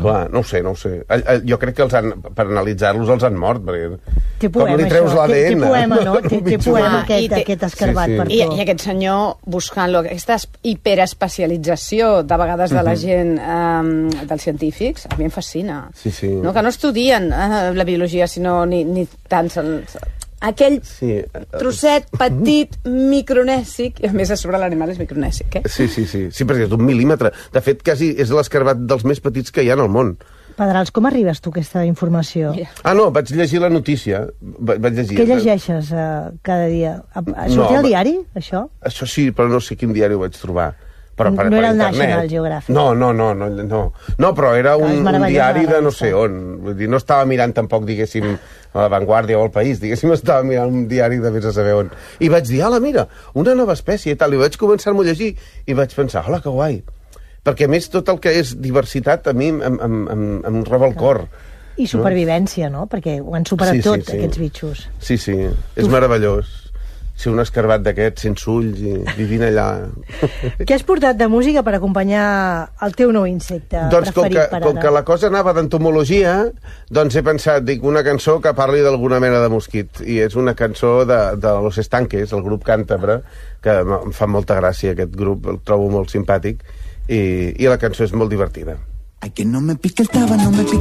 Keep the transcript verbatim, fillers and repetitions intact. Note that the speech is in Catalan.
Clar, no ho sé, no ho sé. Jo crec que els han, per analitzar-los els han mort, perquè... Té poema, com li treus l'A D N? Té poema, no? Té, té poema aquest, té... aquest escarbat sí, sí. per I, tu. I aquest senyor buscant-lo, aquesta hiperespecialització de vegades de la gent, um, dels científics, a mi em fascina. Sí, sí. No, que no estudien uh, la biologia, sinó ni, ni tant... Aquell sí. trosset petit, micronèsic, i a més a sobre l'animal és micronèsic, eh? Sí, sí, sí, sí, perquè és d'un mil·límetre. De fet, quasi és l'escarbat dels més petits que hi ha en el món. Pedrals, com arribes tu a aquesta informació? Mira. Ah, no, vaig llegir la notícia. Vaig llegir. Què llegeixes uh, cada dia? Sortia no, al diari, això? Això sí, però no sé quin diari ho vaig trobar. Però per, no per era el internet. National Geographic. No, no, no, no, no. No, però era un, un diari de no sé on. Vull dir, no estava mirant tampoc, diguéssim, a La Vanguardia o El País, diguéssim, estava mirant un diari de vés a saber on. I vaig dir, ala, mira, una nova espècie i tal. I vaig començar-m'ho a llegir i vaig pensar, hola, que guai. Perquè, a més, tot el que és diversitat a mi em, em, em, em roba el cor. I supervivència, no? Perquè ho han superat sí, sí, tot, sí. aquests bitxos. Sí, sí, és tu... meravellós. Ser un escarbat d'aquests, sense ulls, i vivint allà. Què has portat de música per acompanyar el teu nou insecte doncs preferit com que, per ara? Com que la cosa anava d'entomologia, doncs he pensat, dic, una cançó que parli d'alguna mena de mosquit. I és una cançó de, de Los Estanques, el grup càntabre, que em fa molta gràcia aquest grup, el trobo molt simpàtic, i, i la cançó és molt divertida. Ay, que no me pique el tábano, no me pique